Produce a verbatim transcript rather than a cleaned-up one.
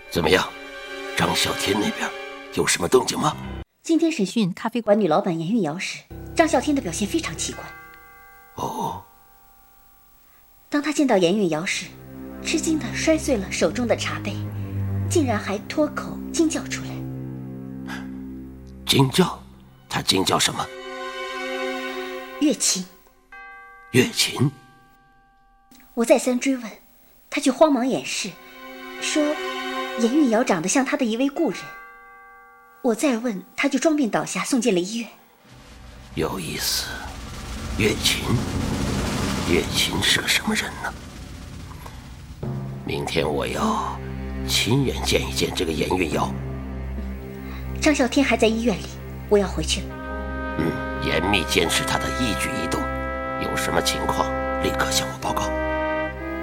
怎么样，张啸天那边有什么动静吗？ 今天审讯咖啡馆女老板严韵瑶时，张啸天的表现非常奇怪。 哦， 当他见到严韵瑶时，吃惊地摔碎了手中的茶杯，竟然还脱口惊叫出来。 惊叫？他惊叫什么？ 月琴。 月琴？ 我再三追问，他却慌忙掩饰，说严韵瑶长得像他的一位故人。我再问，他就装病倒下，送进了医院。 有意思，月琴，月琴是个什么人呢？明天我要亲眼见一见这个严韵瑶。 张啸天还在医院里，我要回去了。 嗯，严密监视他的一举一动，有什么情况立刻向我报告。